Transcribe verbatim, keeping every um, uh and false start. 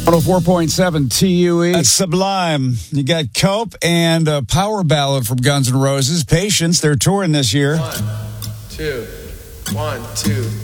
one oh four point seven T U E. That's Sublime. You got Cope and a power ballad from Guns N' Roses. Patience. They're touring this year. One, two, one, two.